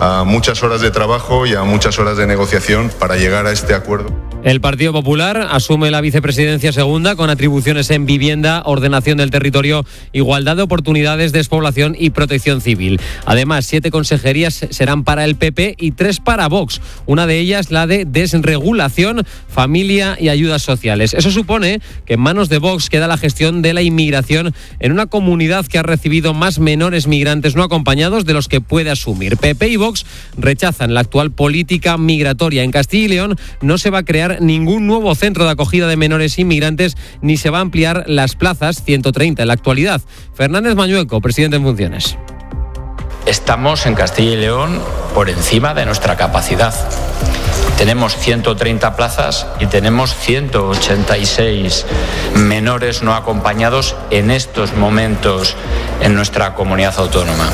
a muchas horas de trabajo y a muchas horas de negociación para llegar a este acuerdo. El Partido Popular asume la vicepresidencia segunda con atribuciones en vivienda, ordenación del territorio, igualdad de oportunidades, despoblación y protección civil. Además, 7 consejerías serán para el PP y 3 para Vox. Una de ellas la de desregulación, familia y ayudas sociales. Eso supone que en manos de Vox queda la gestión de la inmigración en una comunidad que ha recibido más menores migrantes no acompañados de los que puede asumir. PP y Vox rechazan la actual política migratoria. En Castilla y León no se va a crear ningún nuevo centro de acogida de menores inmigrantes ni se va a ampliar las plazas, 130 en la actualidad. Fernández Mañueco, presidente en funciones. Estamos en Castilla y León por encima de nuestra capacidad. Tenemos 130 plazas y tenemos 186 menores no acompañados en estos momentos en nuestra comunidad autónoma.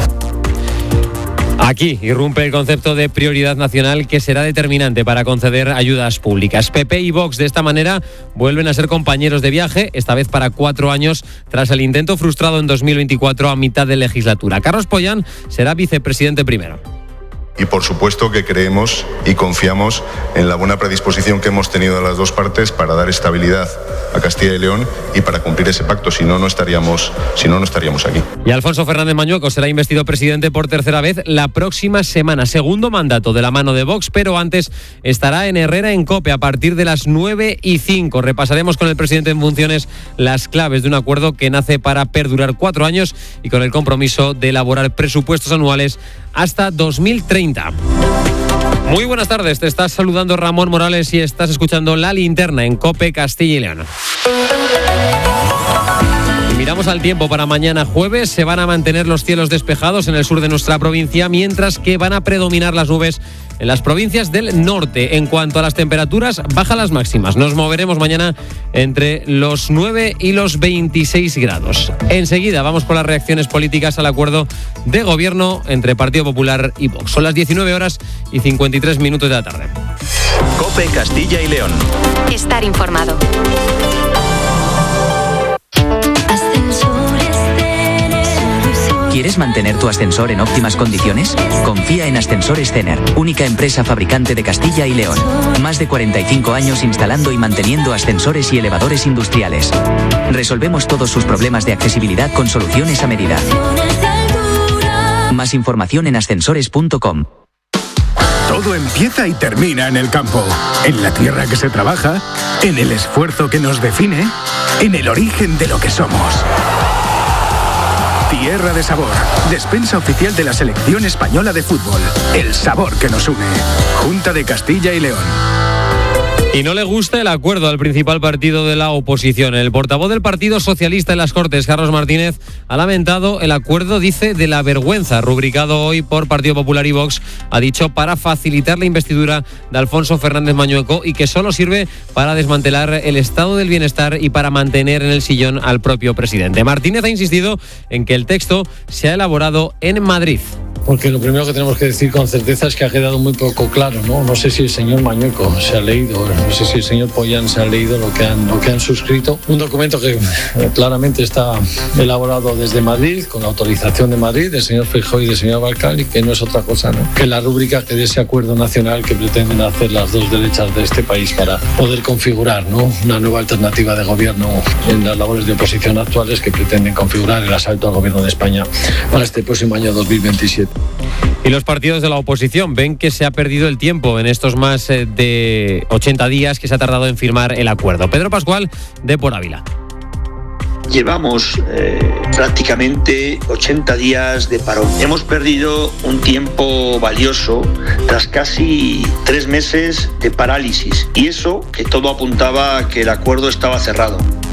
Aquí irrumpe el concepto de prioridad nacional que será determinante para conceder ayudas públicas. PP y Vox de esta manera vuelven a ser compañeros de viaje, esta vez para 4 años, tras el intento frustrado en 2024 a mitad de legislatura. Carlos Pollán será vicepresidente primero. Y por supuesto que creemos y confiamos en la buena predisposición que hemos tenido de las dos partes para dar estabilidad a Castilla y León y para cumplir ese pacto, si no estaríamos aquí. Y Alfonso Fernández Mañueco será investido presidente por tercera vez la próxima semana. Segundo mandato de la mano de Vox, pero antes estará en Herrera en COPE a partir de las 9:05. Repasaremos con el presidente en funciones las claves de un acuerdo que nace para perdurar 4 años y con el compromiso de elaborar presupuestos anuales hasta 2030. Muy buenas tardes, te estás saludando Ramón Morales y estás escuchando La Linterna en COPE Castilla y León. Miramos al tiempo para mañana jueves. Se van a mantener los cielos despejados en el sur de nuestra provincia, mientras que van a predominar las nubes en las provincias del norte. En cuanto a las temperaturas, bajan las máximas. Nos moveremos mañana entre los 9 y los 26 grados. Enseguida vamos con las reacciones políticas al acuerdo de gobierno entre Partido Popular y Vox. Son las 19:53 de la tarde. COPE Castilla y León. Estar informado. ¿Quieres mantener tu ascensor en óptimas condiciones? Confía en Ascensores Cener, única empresa fabricante de Castilla y León. Más de 45 años instalando y manteniendo ascensores y elevadores industriales. Resolvemos todos sus problemas de accesibilidad con soluciones a medida. Más información en ascensores.com. Todo empieza y termina en el campo, en la tierra que se trabaja, en el esfuerzo que nos define, en el origen de lo que somos. Tierra de Sabor, despensa oficial de la selección española de fútbol. El sabor que nos une. Junta de Castilla y León. Y no le gusta el acuerdo al principal partido de la oposición. El portavoz del Partido Socialista en las Cortes, Carlos Martínez, ha lamentado el acuerdo, dice, de la vergüenza, rubricado hoy por Partido Popular y Vox, ha dicho, para facilitar la investidura de Alfonso Fernández Mañueco y que solo sirve para desmantelar el estado del bienestar y para mantener en el sillón al propio presidente. Martínez ha insistido en que el texto se ha elaborado en Madrid. Porque lo primero que tenemos que decir con certeza es que ha quedado muy poco claro, ¿no? No sé si el señor Mañueco se ha leído, no sé si el señor Pollán se ha leído lo que han suscrito. Un documento que claramente está elaborado desde Madrid, con la autorización de Madrid, del señor Feijóo y del señor Abascal, y que no es otra cosa, ¿no?, que la rúbrica de ese acuerdo nacional que pretenden hacer las dos derechas de este país para poder configurar, ¿no?, una nueva alternativa de gobierno en las labores de oposición actuales que pretenden configurar el asalto al gobierno de España para este próximo año 2027. Y los partidos de la oposición ven que se ha perdido el tiempo en estos más de 80 días que se ha tardado en firmar el acuerdo. Pedro Pascual, de Por Ávila. Llevamos prácticamente 80 días de parón. Hemos perdido un tiempo valioso tras casi 3 meses de parálisis. Y eso que todo apuntaba a que el acuerdo estaba cerrado.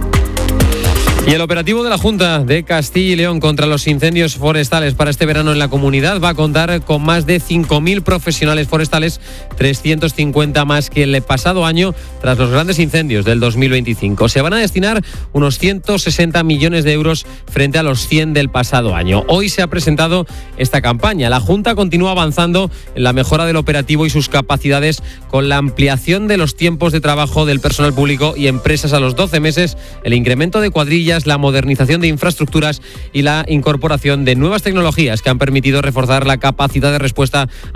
Y el operativo de la Junta de Castilla y León contra los incendios forestales para este verano en la comunidad va a contar con más de 5.000 profesionales forestales, 350 más que el pasado año tras los grandes incendios del 2025. Se van a destinar unos 160 millones de euros frente a los 100 del pasado año. Hoy se ha presentado esta campaña. La Junta continúa avanzando en la mejora del operativo y sus capacidades con la ampliación de los tiempos de trabajo del personal público y empresas a los 12 meses, el incremento de cuadrillas, la modernización de infraestructuras y la incorporación de nuevas tecnologías que han permitido reforzar la capacidad de respuesta